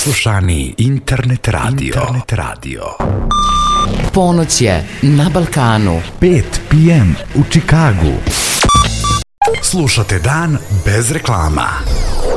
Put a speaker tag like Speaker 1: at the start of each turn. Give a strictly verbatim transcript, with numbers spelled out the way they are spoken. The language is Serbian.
Speaker 1: najslušaniji internet radio. Internet radio.
Speaker 2: Ponoć je na Balkanu.
Speaker 1: pet pe em u Čikagu. Slušate dan bez reklama.